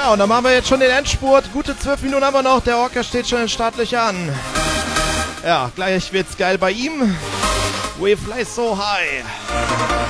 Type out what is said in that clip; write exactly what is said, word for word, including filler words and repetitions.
Ja, und dann machen wir jetzt schon den Endspurt. Gute zwölf Minuten haben wir noch. Der Orca steht schon in Startlöchern. Ja, gleich wird's geil bei ihm. We fly so high.